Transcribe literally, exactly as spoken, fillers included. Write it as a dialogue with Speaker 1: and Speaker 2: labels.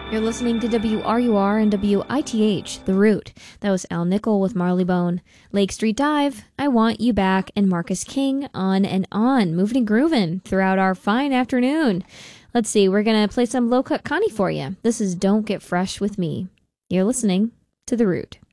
Speaker 1: You're listening to W R U R and W I T H, The Root. That was Al Nickel with Marleybone. Lake Street Dive, I Want You Back, and Marcus King, On and On, moving and grooving throughout our fine afternoon. Let's see, we're going to play some Low Cut Connie for you. This is Don't Get Fresh With Me. You're listening to The Root.